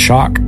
shock.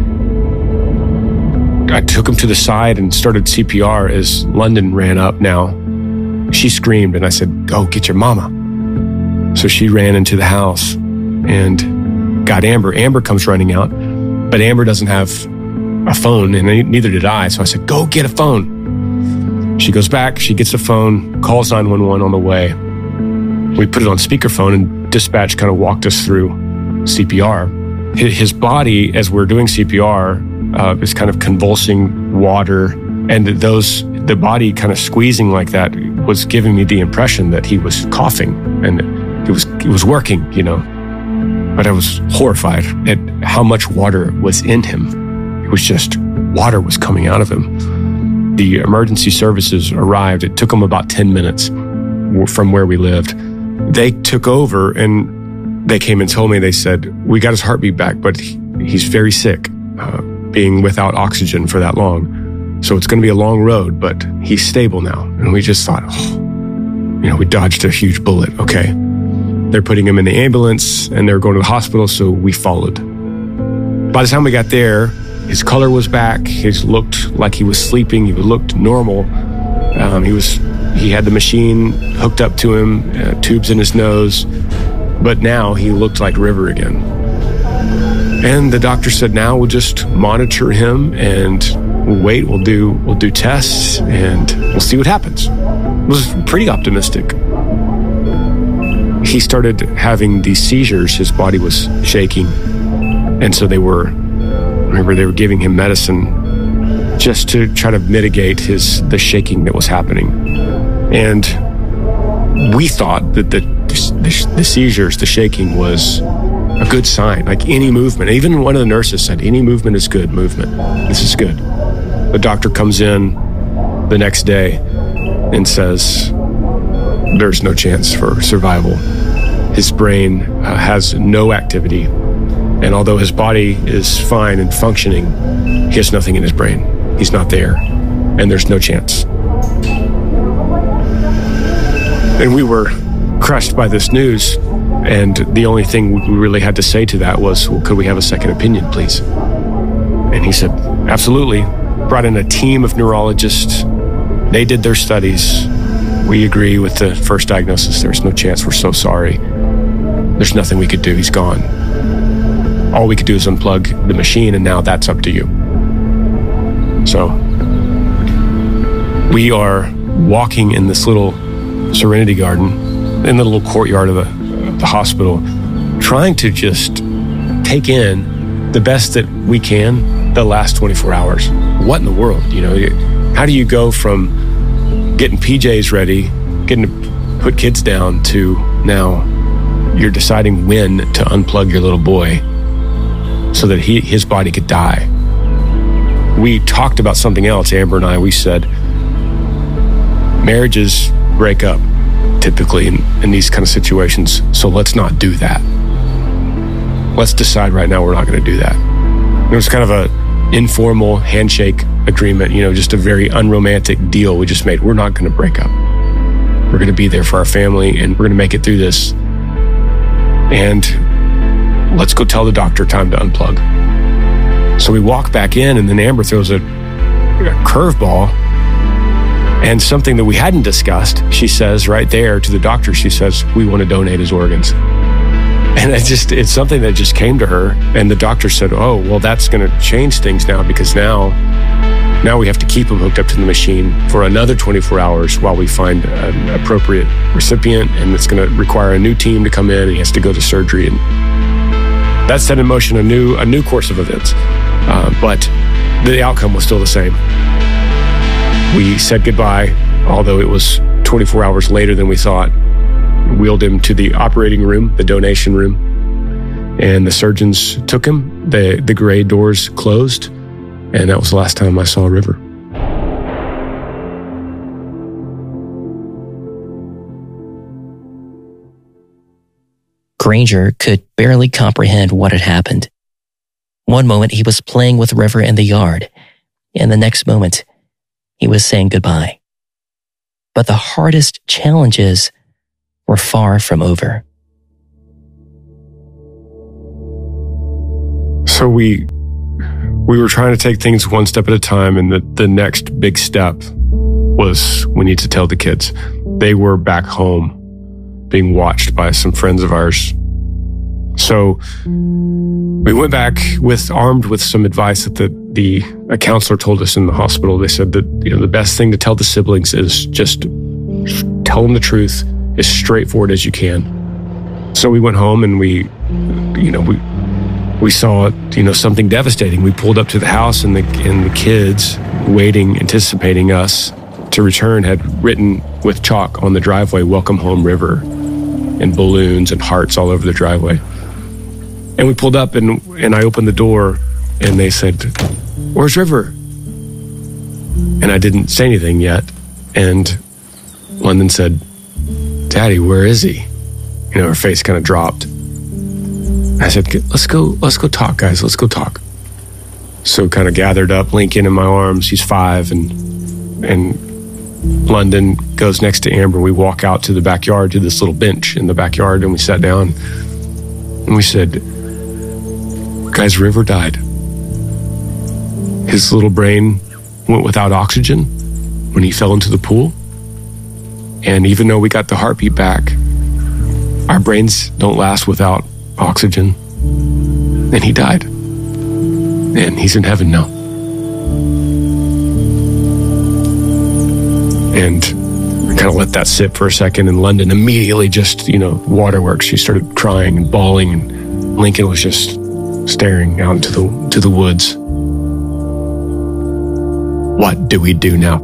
I took him to the side and started CPR as London ran up now. She screamed and I said, "Go get your mama." So she ran into the house and got Amber. Amber comes running out, but Amber doesn't have a phone and neither did I. So I said, "Go get a phone." She goes back, she gets a phone, calls 911 on the way. We put it on speakerphone and dispatch kind of walked us through CPR. His body, as we're doing CPR, is kind of convulsing water, and the body kind of squeezing like that was giving me the impression that he was coughing and it was working, But I was horrified at how much water was in him. It was just water was coming out of him. The emergency services arrived. It took them about 10 minutes from where we lived. They took over and they came and told me, they said, "We got his heartbeat back, but he's very sick, being without oxygen for that long. So it's going to be a long road, but he's stable now." And we just thought, we dodged a huge bullet. Okay. They're putting him in the ambulance and they're going to the hospital. So we followed. By the time we got there, his color was back. He looked like he was sleeping. He looked normal. He had the machine hooked up to him, tubes in his nose, but now he looked like River again. And the doctor said, "Now we'll just monitor him and we'll wait. We'll do tests and we'll see what happens." It was pretty optimistic. He started having these seizures. His body was shaking. And so they were giving him medicine just to try to mitigate the shaking that was happening. And we thought that the seizures, the shaking was a good sign, like any movement. Even one of the nurses said, "Any movement is good movement. This is good." The doctor comes in the next day and says, "There's no chance for survival. His brain has no activity. And although his body is fine and functioning, he has nothing in his brain. He's not there. And there's no chance." And we were crushed by this news. And the only thing we really had to say to that was, "Well, could we have a second opinion, please?" And he said, "Absolutely." Brought in a team of neurologists. They did their studies. "We agree with the first diagnosis. There's no chance. We're so sorry. There's nothing we could do. He's gone. All we could do is unplug the machine, and now that's up to you." So we are walking in this little serenity garden in the little courtyard of the hospital, trying to just take in the best that we can the last 24 hours. What in the world? How do you go from getting PJs ready, getting to put kids down, to now you're deciding when to unplug your little boy so that his body could die? We talked about something else, Amber and I. We said, marriages break up typically in these kind of situations, so let's not do that. Let's decide right now we're not going to do that. It was kind of a informal handshake agreement, just a very unromantic deal we just made. We're not going to break up. We're going to be there for our family, and we're going to make it through this. And let's go tell the doctor time to unplug. So we walk back in, and then Amber throws a curveball, and something that we hadn't discussed. She says right there to the doctor, she says, "We want to donate his organs." And it's something that just came to her. And the doctor said, "Oh, well, that's going to change things now, because now we have to keep him hooked up to the machine for another 24 hours while we find an appropriate recipient. And it's going to require a new team to come in, and he has to go to surgery." And that set in motion a new course of events. But the outcome was still the same. We said goodbye, although it was 24 hours later than we thought. Wheeled him to the operating room, the donation room, and the surgeons took him. The gray doors closed, and that was the last time I saw River. Granger could barely comprehend what had happened. One moment he was playing with River in the yard, and the next moment he was saying goodbye. But the hardest challenges were far from over. So we were trying to take things one step at a time, and the next big step was we need to tell the kids. They were back home being watched by some friends of ours. So we went back armed with some advice that a counselor told us in the hospital. They said that, the best thing to tell the siblings is just tell them the truth as straightforward as you can. So we went home and we saw, something devastating. We pulled up to the house and the kids waiting, anticipating us to return, had written with chalk on the driveway, "Welcome home, River," and balloons and hearts all over the driveway. And we pulled up and I opened the door and they said, "Where's River?" And I didn't say anything yet. And London said, "Daddy, where is he?" Her face kind of dropped. I said, let's go talk, guys. Let's go talk. So kind of gathered up Lincoln in my arms. He's 5, and London goes next to Amber. We walk out to the backyard, to this little bench in the backyard, and we sat down and we said, "Guys, River died. His little brain went without oxygen when he fell into the pool. And even though we got the heartbeat back, our brains don't last without oxygen. And he died. And he's in heaven now." And I kind of let that sit for a second, and London immediately just, waterworks. She started crying and bawling, and Lincoln was just staring out into the woods. What do we do now?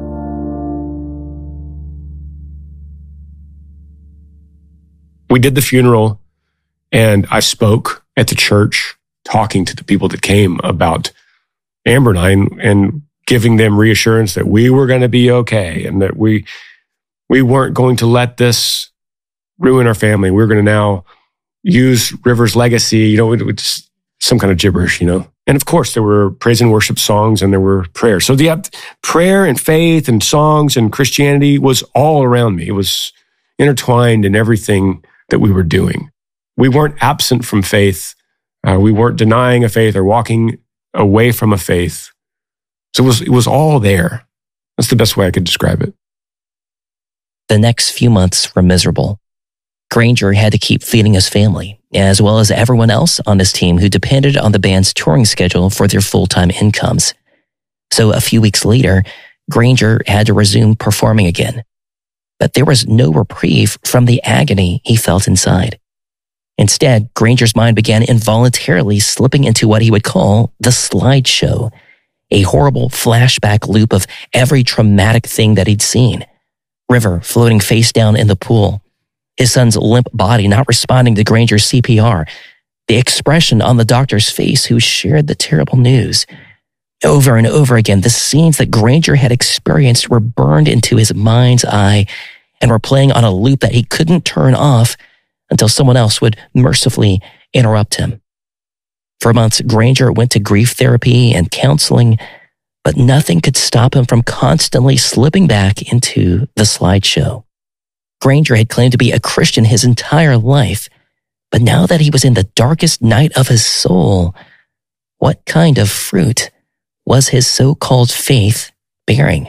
We did the funeral, and I spoke at the church, talking to the people that came about Amber and I, and giving them reassurance that we were going to be okay, and that we weren't going to let this ruin our family. We were going to now use River's legacy, it's some kind of gibberish, And of course, there were praise and worship songs, and there were prayers. So prayer and faith and songs and Christianity was all around me. It was intertwined in everything that we were doing. We weren't absent from faith. We weren't denying a faith or walking away from a faith. So it was all there. That's the best way I could describe it. The next few months were miserable. Granger had to keep feeding his family, as well as everyone else on his team who depended on the band's touring schedule for their full-time incomes. So a few weeks later, Granger had to resume performing again. But there was no reprieve from the agony he felt inside. Instead, Granger's mind began involuntarily slipping into what he would call the slideshow, a horrible flashback loop of every traumatic thing that he'd seen. River floating face down in the pool, his son's limp body not responding to Granger's CPR, the expression on the doctor's face who shared the terrible news. Over and over again, the scenes that Granger had experienced were burned into his mind's eye and were playing on a loop that he couldn't turn off until someone else would mercifully interrupt him. For months, Granger went to grief therapy and counseling, but nothing could stop him from constantly slipping back into the slideshow. Granger had claimed to be a Christian his entire life, but now that he was in the darkest night of his soul, what kind of fruit was his so-called faith bearing?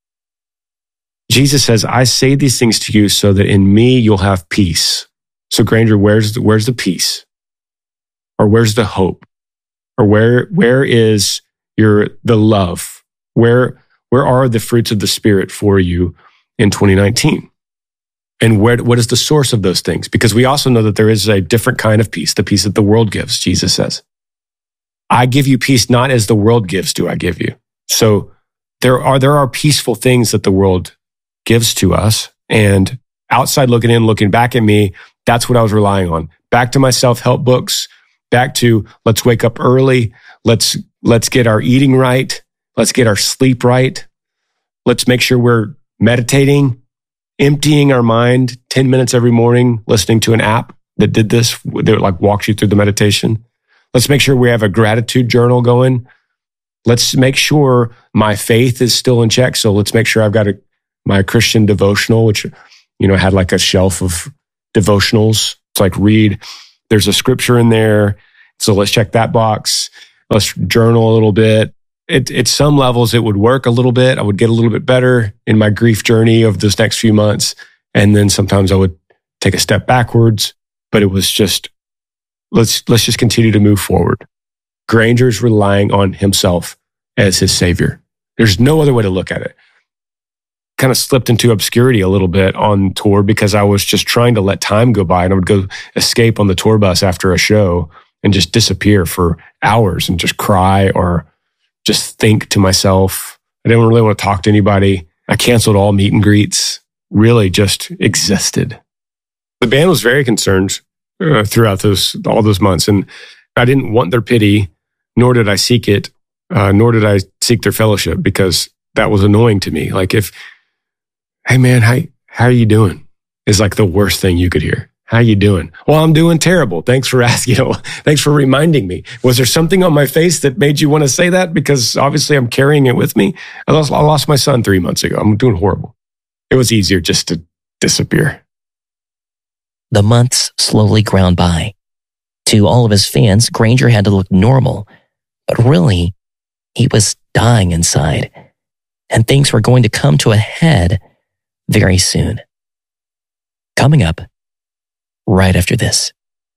Jesus says, "I say these things to you so that in me you'll have peace." So Granger, where's the peace? Or where's the hope? Or where is the love? Where are the fruits of the Spirit for you in 2019? And what is the source of those things? Because we also know that there is a different kind of peace, the peace that the world gives, Jesus says. "I give you peace not as the world gives do I give you." So there are peaceful things that the world gives to us, and outside looking in, looking back at me, that's what I was relying on. Back to my self-help books, back to let's wake up early, let's get our eating right, let's get our sleep right, let's make sure we're meditating, emptying our mind 10 minutes every morning, listening to an app that did this, that walks you through the meditation. Let's make sure we have a gratitude journal going. Let's make sure my faith is still in check. So let's make sure I've got my Christian devotional, which, had like a shelf of devotionals. It's like read, there's a scripture in there, So let's check that box. Let's journal a little bit. At some levels, it would work a little bit. I would get a little bit better in my grief journey of those next few months. And then sometimes I would take a step backwards, but it was just, let's just continue to move forward. Granger's relying on himself as his savior. There's no other way to look at it. Kind of slipped into obscurity a little bit on tour because I was just trying to let time go by, and I would go escape on the tour bus after a show and just disappear for hours and just cry or just think to myself. I didn't really want to talk to anybody. I canceled all meet and greets, really just existed. The band was very concerned throughout all those months, and I didn't want their pity, nor did I seek it, nor did I seek their fellowship, because that was annoying to me. Like, hey man, how are you doing? Is like the worst thing you could hear. How you doing? Well, I'm doing terrible. Thanks for asking. Thanks for reminding me. Was there something on my face that made you want to say that? Because obviously I'm carrying it with me. I lost my son 3 months ago. I'm doing horrible. It was easier just to disappear. The months slowly ground by. To all of his fans, Granger had to look normal, but really, he was dying inside, and things were going to come to a head very soon. Coming up right after this.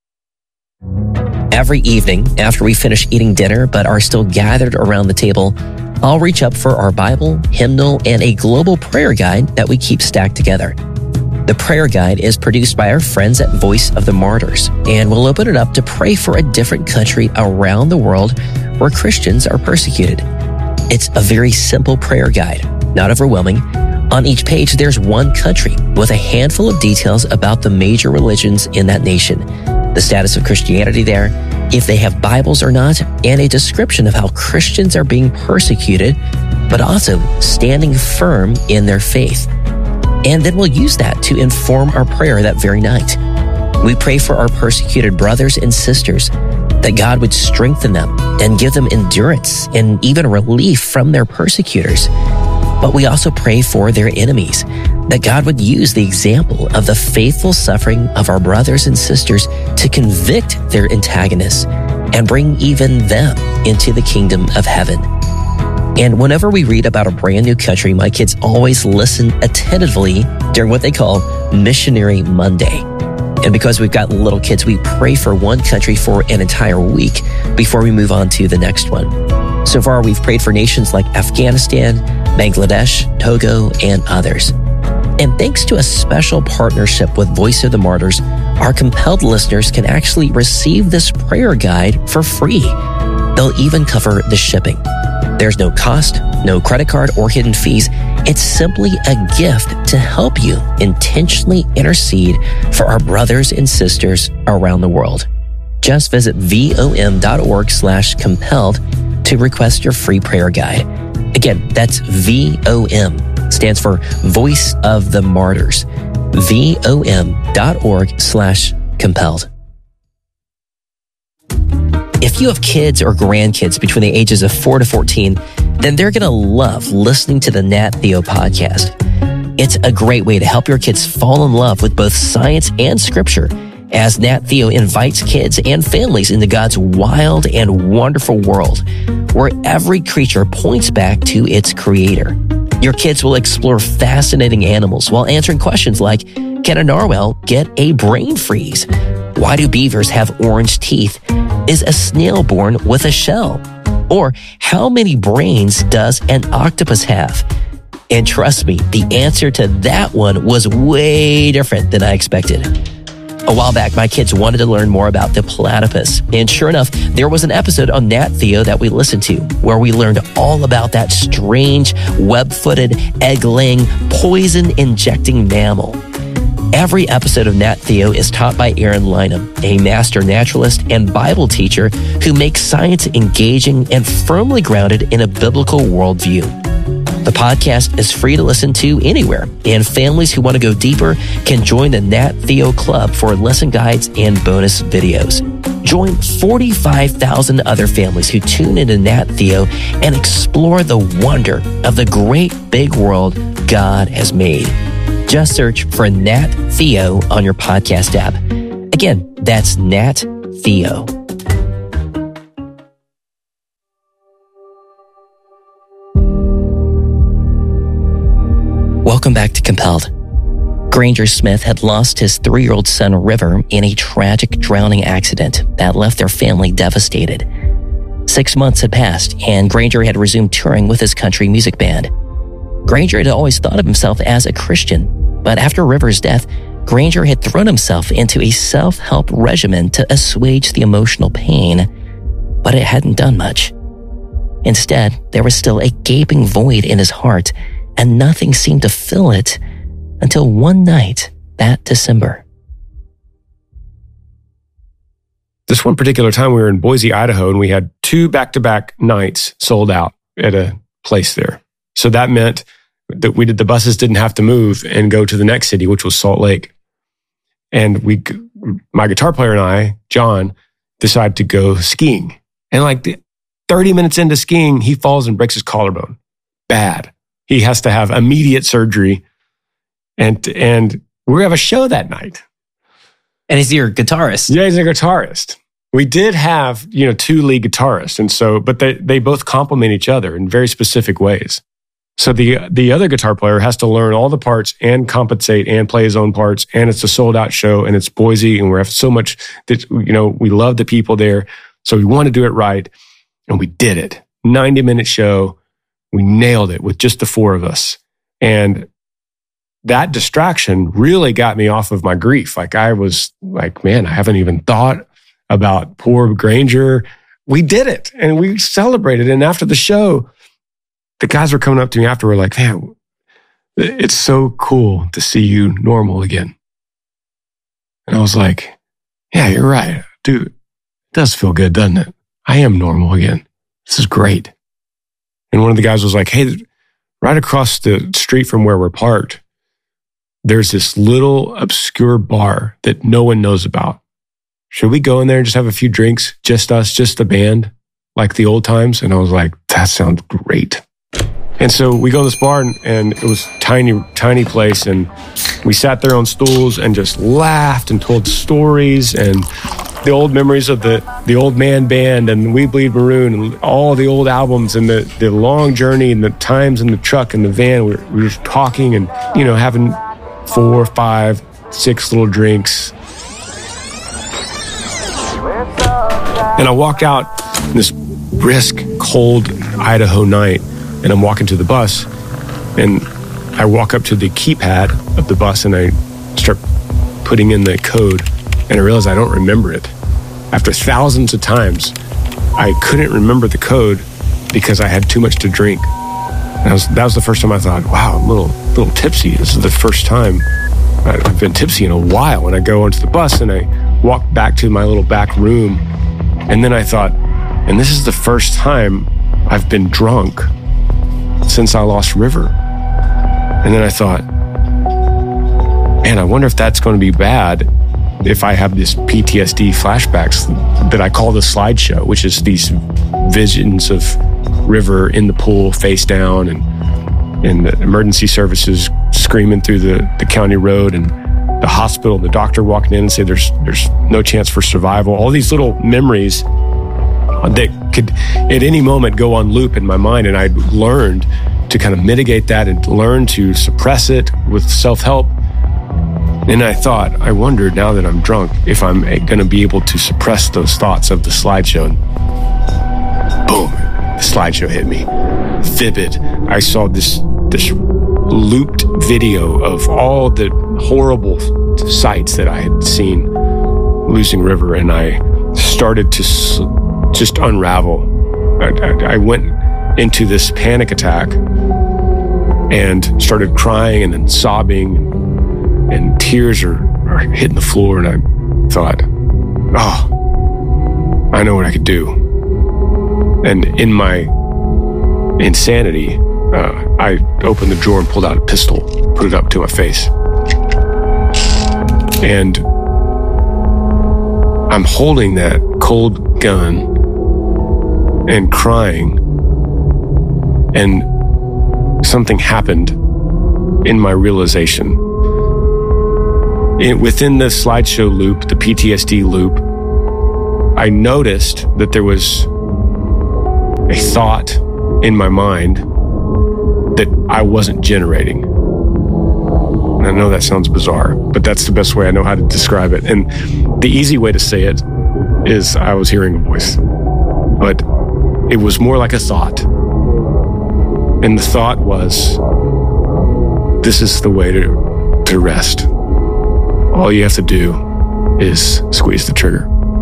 Every evening after we finish eating dinner but are still gathered around the table, I'll reach up for our Bible, hymnal, and a global prayer guide that we keep stacked together. The prayer guide is produced by our friends at Voice of the Martyrs, and we'll open it up to pray for a different country around the world where Christians are persecuted. It's a very simple prayer guide, not overwhelming. On each page, there's one country with a handful of details about the major religions in that nation, the status of Christianity there, if they have Bibles or not, and a description of how Christians are being persecuted, but also standing firm in their faith. And then we'll use that to inform our prayer that very night. We pray for our persecuted brothers and sisters, that God would strengthen them and give them endurance and even relief from their persecutors. But we also pray for their enemies, that God would use the example of the faithful suffering of our brothers and sisters to convict their antagonists and bring even them into the kingdom of heaven. And whenever we read about a brand new country, my kids always listen attentively during what they call Missionary Monday. And because we've got little kids, we pray for one country for an entire week before we move on to the next one. So far, we've prayed for nations like Afghanistan, Bangladesh, Togo, and others. And thanks to a special partnership with Voice of the Martyrs, our compelled listeners can actually receive this prayer guide for free. They'll even cover the shipping. There's no cost, no credit card or hidden fees. It's simply a gift to help you intentionally intercede for our brothers and sisters around the world. Just visit vom.org/compelled to request your free prayer guide. Again, that's VOM, stands for Voice of the Martyrs. vom.org/compelled. If you have kids or grandkids between the ages of 4 to 14, then they're going to love listening to the Nat Theo podcast. It's a great way to help your kids fall in love with both science and scripture, as Nat Theo invites kids and families into God's wild and wonderful world, where every creature points back to its creator. Your kids will explore fascinating animals while answering questions like, can a narwhal get a brain freeze? Why do beavers have orange teeth? Is a snail born with a shell? Or how many brains does an octopus have? And trust me, the answer to that one was way different than I expected. A while back, my kids wanted to learn more about the platypus. And sure enough, there was an episode on Nat Theo that we listened to where we learned all about that strange, web-footed, egg-laying, poison-injecting mammal. Every episode of Nat Theo is taught by Aaron Lynham, a master naturalist and Bible teacher who makes science engaging and firmly grounded in a biblical worldview. The podcast is free to listen to anywhere, and families who want to go deeper can join the Nat Theo Club for lesson guides and bonus videos. Join 45,000 other families who tune into Nat Theo and explore the wonder of the great big world God has made. Just search for Nat Theo on your podcast app. Again, that's Nat Theo. Welcome back to Compelled. Granger Smith had lost his 3-year-old son, River, in a tragic drowning accident that left their family devastated. 6 months had passed, and Granger had resumed touring with his country music band. Granger had always thought of himself as a Christian, but after River's death, Granger had thrown himself into a self-help regimen to assuage the emotional pain, but it hadn't done much. Instead, there was still a gaping void in his heart, and nothing seemed to fill it until one night that December. This one particular time we were in Boise, Idaho, and we had 2 back-to-back nights sold out at a place there. So that meant that the buses didn't have to move and go to the next city, which was Salt Lake. And my guitar player and I, John, decided to go skiing. And like 30 minutes into skiing, he falls and breaks his collarbone. Bad. He has to have immediate surgery. And we're going to have a show that night. And he's your guitarist. Yeah, he's a guitarist. We did have, 2 lead guitarists. And so, but they both complement each other in very specific ways. So the other guitar player has to learn all the parts and compensate and play his own parts. And it's a sold out show and it's Boise and we have so much that, we love the people there. So we want to do it right. And we did it. 90-minute show. We nailed it with just the 4 of us. And that distraction really got me off of my grief. Like I was like, man, I haven't even thought about poor Granger. We did it and we celebrated. And after the show, the guys were coming up to me after, we're like, man, it's so cool to see you normal again. And I was like, yeah, you're right. Dude, it does feel good, doesn't it? I am normal again. This is great. And one of the guys was like, hey, right across the street from where we're parked, there's this little obscure bar that no one knows about. Should we go in there and just have a few drinks? Just us, just the band, like the old times? And I was like, that sounds great. And so we go to this bar and it was tiny place. And we sat there on stools and just laughed and told stories and the old memories of the old man band and We Bleed Maroon and all the old albums and the long journey and the times in the truck and the van. We were just talking and, having 4, 5, 6 little drinks. And I walked out this brisk, cold Idaho night and I'm walking to the bus and I walk up to the keypad of the bus and I start putting in the code and I realize I don't remember it. After thousands of times, I couldn't remember the code because I had too much to drink. And that was the first time I thought, wow, I'm a little tipsy. This is the first time I've been tipsy in a while. When I go onto the bus and I walk back to my little back room, and then I thought, and this is the first time I've been drunk since I lost River. And then I thought, man, I wonder if that's going to be bad if I have this PTSD flashbacks that I call the slideshow, which is these visions of River in the pool face down and the emergency services screaming through the county road and the hospital, the doctor walking in and say there's no chance for survival. All these little memories that could at any moment go on loop in my mind. And I learned to kind of mitigate that and learn to suppress it with self-help. And I thought, I wondered now that I'm drunk, if I'm going to be able to suppress those thoughts of the slideshow. And boom, the slideshow hit me. Vivid. I saw this looped video of all the horrible sights that I had seen losing River, and I started to just unravel. I went into this panic attack and started crying and then sobbing, and tears are hitting the floor. And I thought, oh, I know what I could do. And in my insanity, I opened the drawer and pulled out a pistol, put it up to my face. And I'm holding that cold gun and crying. And something happened in my realization. Within the slideshow loop, the PTSD loop, I noticed that there was a thought in my mind that I wasn't generating. I know that sounds bizarre, but that's the best way I know how to describe it. And the easy way to say it is I was hearing a voice, but it was more like a thought. And the thought was, this is the way to rest. All you have to do is squeeze the trigger.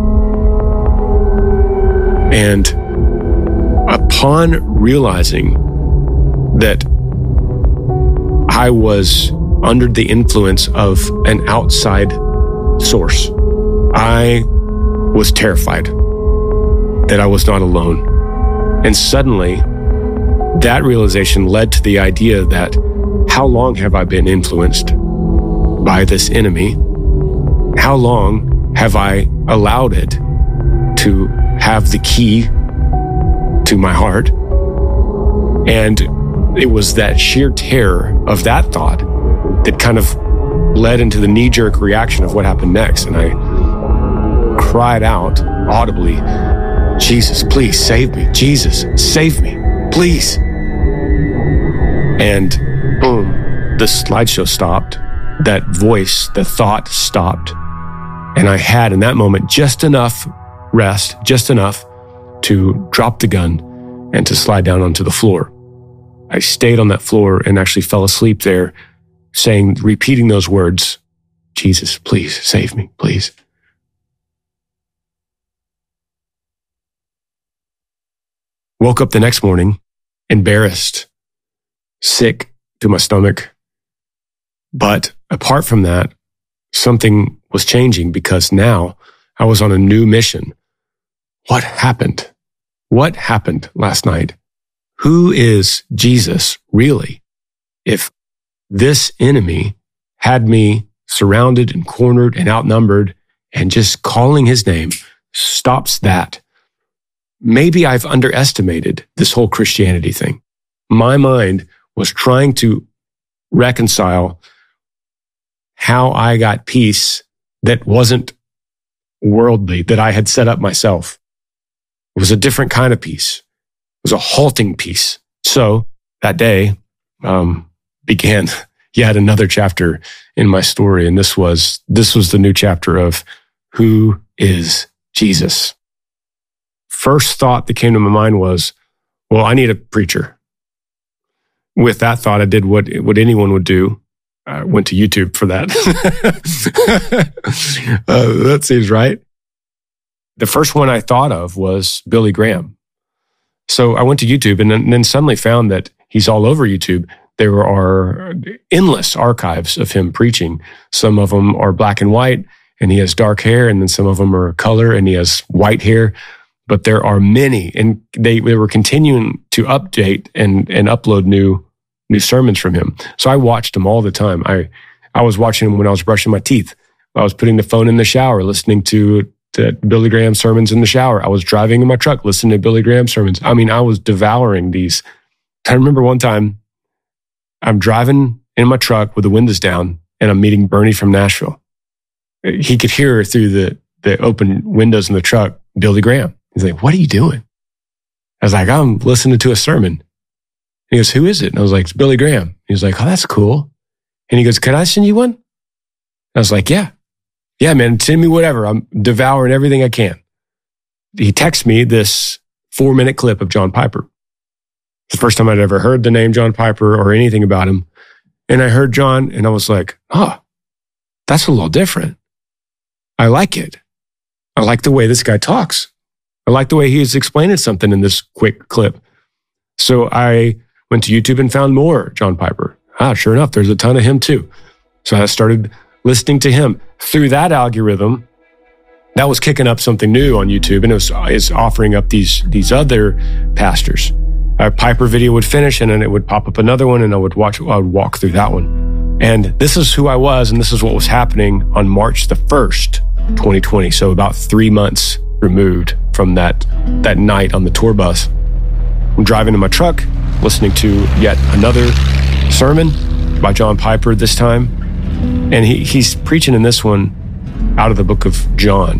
And upon realizing that I was under the influence of an outside source, I was terrified that I was not alone. And suddenly, that realization led to the idea that how long have I been influenced by this enemy? How long have I allowed it to have the key to my heart? And it was that sheer terror of that thought that kind of led into the knee-jerk reaction of what happened next. And I cried out audibly, Jesus, please save me. Jesus, save me, please. And boom, the slideshow stopped. That voice, the thought stopped. And I had in that moment just enough rest, just enough to drop the gun and to slide down onto the floor. I stayed on that floor and actually fell asleep there, repeating those words, Jesus, please save me, please. Woke up the next morning, embarrassed, sick to my stomach. But apart from that, something was changing because now I was on a new mission. What happened? What happened last night? Who is Jesus really? If this enemy had me surrounded and cornered and outnumbered, and just calling his name stops that, maybe I've underestimated this whole Christianity thing. My mind was trying to reconcile how I got peace that wasn't worldly, that I had set up myself. It was a different kind of peace. It was a halting peace. So that day began yet another chapter in my story. And this was the new chapter of who is Jesus. First thought that came to my mind was, well, I need a preacher. With that thought, I did what anyone would do. I went to YouTube for that. That seems right. The first one I thought of was Billy Graham. So I went to YouTube and then suddenly found that he's all over YouTube. There are endless archives of him preaching. Some of them are black and white, and he has dark hair, and then some of them are color, and he has white hair. But there are many, and they were continuing to update and upload new sermons from him. So I watched him all the time. I was watching him when I was brushing my teeth. I was putting the phone in the shower, listening to Billy Graham sermons in the shower. I was driving in my truck, listening to Billy Graham sermons. I mean, I was devouring these. I remember one time I'm driving in my truck with the windows down, and I'm meeting Bernie from Nashville. He could hear through the open windows in the truck, Billy Graham. He's like, what are you doing? I was like, I'm listening to a sermon. He goes, who is it? And I was like, it's Billy Graham. He was like, oh, that's cool. And he goes, could I send you one? I was like, yeah, man, send me whatever. I'm devouring everything I can. He texted me this 4-minute clip of John Piper. It's the first time I'd ever heard the name John Piper or anything about him. And I heard John and I was like, oh, that's a little different. I like it. I like the way this guy talks. I like the way he is explaining something in this quick clip. So I went to YouTube and found more John Piper. Sure enough, there's a ton of him too. So I started listening to him. Through that algorithm, that was kicking up something new on YouTube, and it's offering up these other pastors. A Piper video would finish, and then it would pop up another one, and I would walk through that one. And this is who I was, and this is what was happening on March the 1st, 2020. So about 3 months removed from that night on the tour bus. I'm driving in my truck, listening to yet another sermon by John Piper this time. And he's preaching in this one out of the book of John.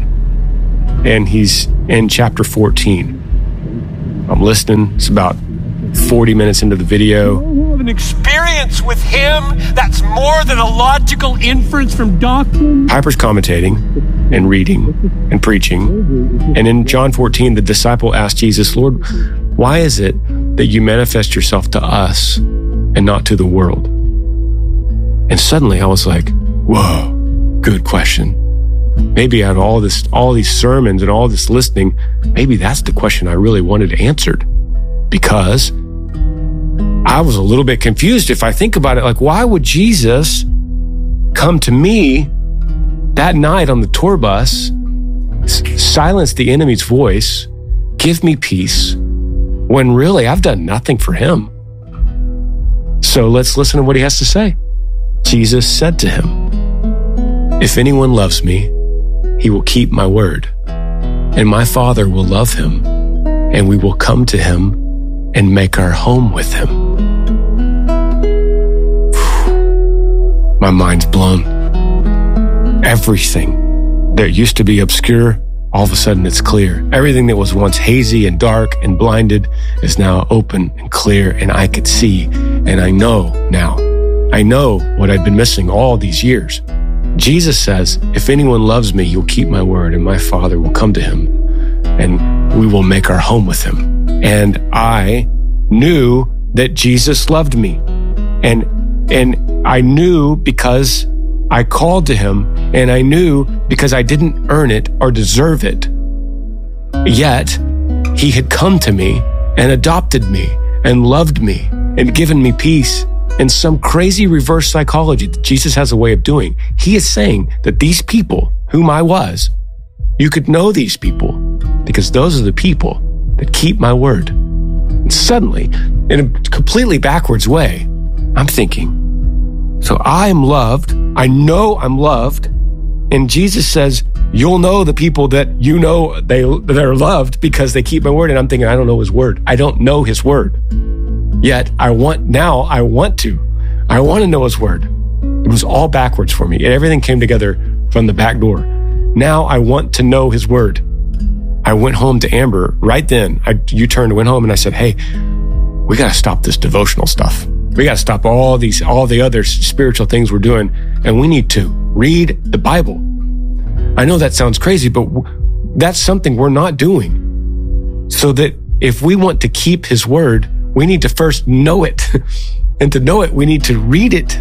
And he's in chapter 14. I'm listening. It's about 40 minutes into the video. an experience with him that's more than a logical inference from doctrine. Piper's commentating and reading and preaching. And in John 14, the disciple asked Jesus, Lord, why is it that you manifest yourself to us and not to the world? And suddenly I was like, whoa, good question. Maybe out of all these sermons and all this listening, maybe that's the question I really wanted answered. Because I was a little bit confused. If I think about it, like, why would Jesus come to me that night on the tour bus, silence the enemy's voice, give me peace, when really I've done nothing for him? So let's listen to what he has to say. Jesus said to him, if anyone loves me, he will keep my word, and my Father will love him, and we will come to him and make our home with him. My mind's blown. Everything that used to be obscure, all of a sudden it's clear. Everything that was once hazy and dark and blinded is now open and clear, and I could see, and I know now. I know what I'd been missing all these years. Jesus says, if anyone loves me, he'll keep my word, and my Father will come to him, and we will make our home with him. And I knew that Jesus loved me. And I knew because I called to him, and I knew because I didn't earn it or deserve it. Yet, he had come to me and adopted me and loved me and given me peace. And some crazy reverse psychology that Jesus has a way of doing. He is saying that these people whom I was, you could know these people because those are the people that keep my word. And suddenly, in a completely backwards way, I'm thinking, so I'm loved. I know I'm loved. And Jesus says, you'll know the people that you know that are loved because they keep my word. And I'm thinking, I don't know his word. I don't know his word. Yet I want to know his word. It was all backwards for me. Everything came together from the back door. Now I want to know his word. I went home to Amber right then. Went home and I said, hey, we got to stop this devotional stuff. We got to stop all the other spiritual things we're doing. And we need to read the Bible. I know that sounds crazy, but that's something we're not doing. So that if we want to keep his word, we need to first know it. And to know it, we need to read it.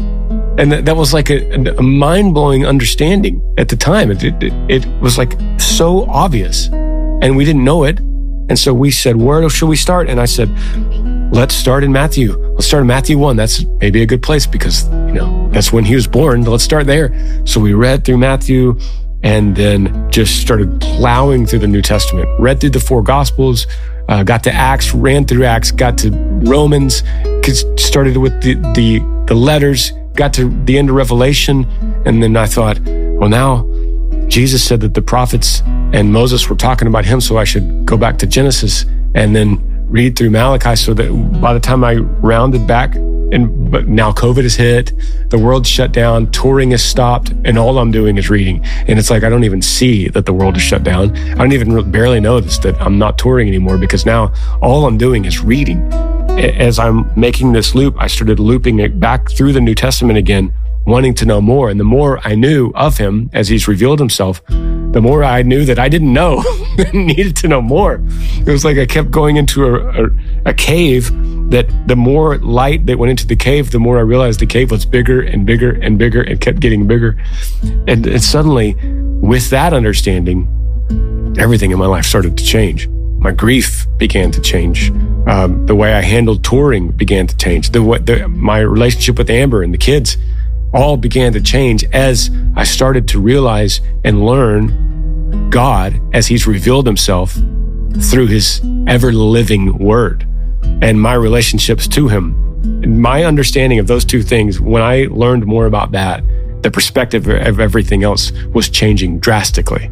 And that was like a mind-blowing understanding at the time. It was like so obvious. And we didn't know it. And so we said, where should we start? And I said, let's start in Matthew. Let's start in Matthew 1. That's maybe a good place because, that's when he was born. Let's start there. So we read through Matthew and then just started plowing through the New Testament. Read through the 4 Gospels, got to Acts, ran through Acts, got to Romans, started with the letters, got to the end of Revelation. And then I thought, well, now Jesus said that the prophets and Moses were talking about him, so I should go back to Genesis and then read through Malachi so that by the time I rounded back, but now COVID has hit, the world's shut down, touring has stopped, and all I'm doing is reading. And it's like, I don't even see that the world is shut down. I don't even barely notice that I'm not touring anymore because now all I'm doing is reading. As I'm making this loop, I started looping it back through the New Testament again, wanting to know more. And the more I knew of him as he's revealed himself, the more I knew that I didn't know and needed to know more. It was like I kept going into a cave that the more light that went into the cave, the more I realized the cave was bigger and bigger and bigger and kept getting bigger. And suddenly, with that understanding, everything in my life started to change. My grief began to change. The way I handled touring began to change. My relationship with Amber and the kids all began to change as I started to realize and learn God as he's revealed himself through his ever-living word and my relationships to him. My understanding of those two things, when I learned more about that, the perspective of everything else was changing drastically.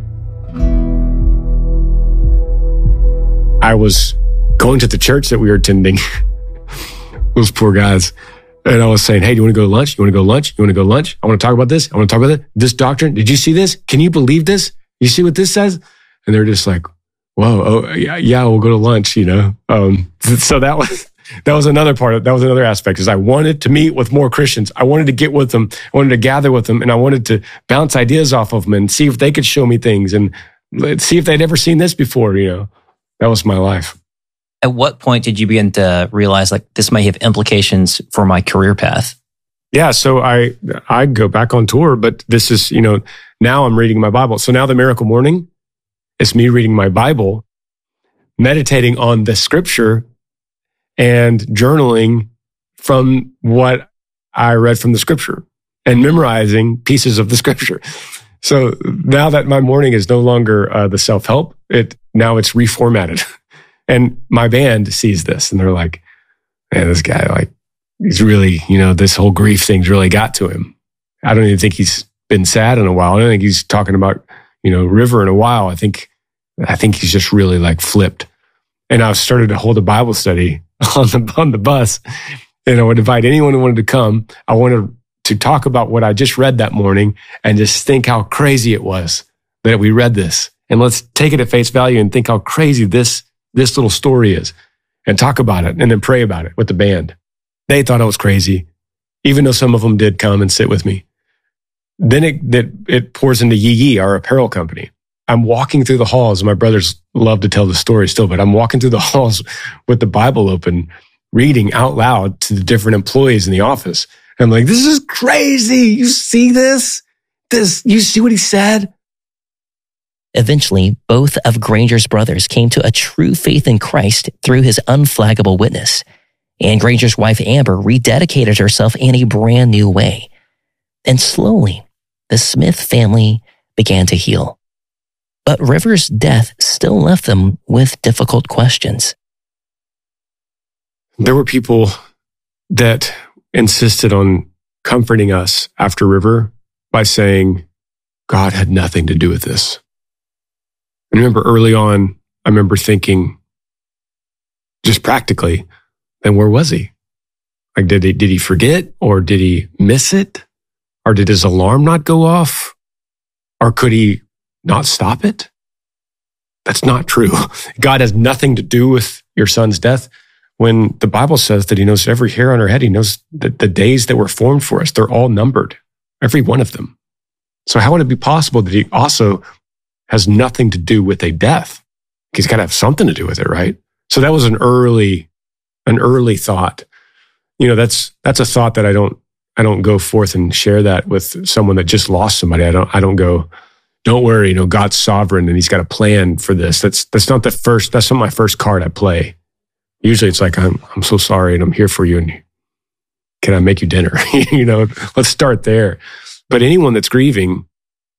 I was going to the church that we were attending, those poor guys, and I was saying, hey, do you want to go to lunch? You want to go to lunch? You want to go to lunch? I want to talk about this. I want to talk about that. This doctrine. Did you see this? Can you believe this? You see what this says? And they're just like, whoa, oh, yeah, we'll go to lunch, So that That was another aspect is I wanted to meet with more Christians. I wanted to get with them. I wanted to gather with them, and I wanted to bounce ideas off of them and see if they could show me things and see if they'd ever seen this before. That was my life. At what point did you begin to realize like this may have implications for my career path? Yeah, so I go back on tour, but this is, now I'm reading my Bible. So now the Miracle Morning is me reading my Bible, meditating on the scripture and journaling from what I read from the scripture and memorizing pieces of the scripture. So now that my morning is no longer the self-help, now it's reformatted. And my band sees this and they're like, man, this guy, he's really, this whole grief thing's really got to him. I don't even think he's been sad in a while. I don't think he's talking about, River in a while. I think he's just really flipped. And I started to hold a Bible study on the bus, and I would invite anyone who wanted to come. I wanted to talk about what I just read that morning and just think how crazy it was that we read this. And let's take it at face value and think how crazy this little story is and talk about it and then pray about it with the band. They thought I was crazy, even though some of them did come and sit with me. Then it pours into Yee, our apparel company. I'm walking through the halls. My brothers love to tell the story still, but I'm walking through the halls with the Bible open, reading out loud to the different employees in the office. And I'm like, this is crazy. You see this? You see what he said? Eventually, both of Granger's brothers came to a true faith in Christ through his unflaggable witness. And Granger's wife, Amber, rededicated herself in a brand new way. And slowly, the Smith family began to heal. But River's death still left them with difficult questions. There were people that insisted on comforting us after River by saying, God had nothing to do with this. I remember early on, I remember thinking, just practically, then where was he? Did he forget, or did he miss it? Or did his alarm not go off? Or could he not stop it? That's not true. God has nothing to do with your son's death. When the Bible says that he knows every hair on our head, he knows that the days that were formed for us, they're all numbered, every one of them. So how would it be possible that he also has nothing to do with a death? He's got to have something to do with it, right? So that was an early thought. That's a thought that I don't go forth and share that with someone that just lost somebody. I don't go, don't worry, God's sovereign and he's got a plan for this. That's not my first card I play. Usually it's like, I'm so sorry and I'm here for you and can I make you dinner? Let's start there. But anyone that's grieving,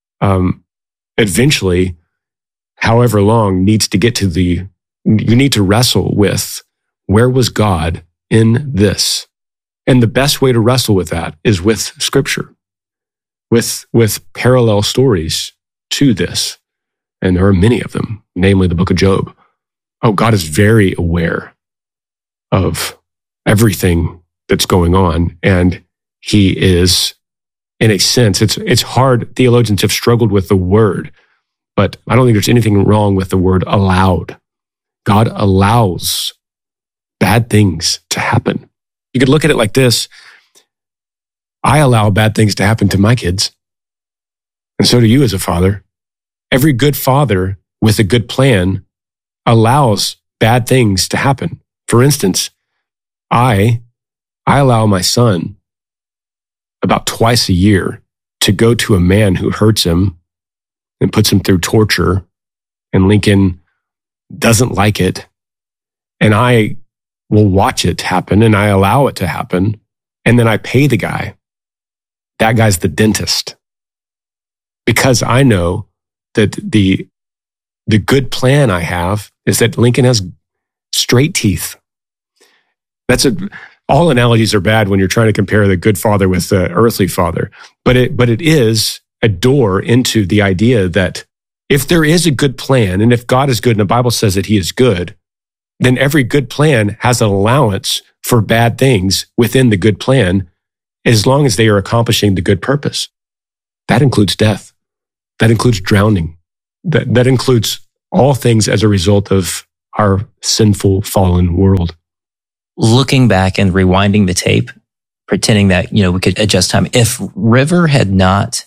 eventually, however long, needs to get to you need to wrestle with, where was God in this? And the best way to wrestle with that is with scripture, with parallel stories to this. And there are many of them, namely the book of Job. Oh, God is very aware of everything that's going on. And he is, in a sense, it's hard. Theologians have struggled with the word, but I don't think there's anything wrong with the word allowed. God allows bad things to happen. You could look at it like this. I allow bad things to happen to my kids. And so do you as a father. Every good father with a good plan allows bad things to happen. For instance, I allow my son about twice a year to go to a man who hurts him and puts him through torture, and Lincoln doesn't like it. And I will watch it happen and I allow it to happen. And then I pay the guy. That guy's the dentist. Because I know that the good plan I have is that Lincoln has straight teeth. All analogies are bad when you're trying to compare the good father with the earthly father. But it is a door into the idea that if there is a good plan, and if God is good and the Bible says that he is good, then every good plan has an allowance for bad things within the good plan, as long as they are accomplishing the good purpose. That includes death. That includes drowning. That includes all things as a result of our sinful, fallen world. looking back and rewinding the tape, pretending that, we could adjust time. If River had not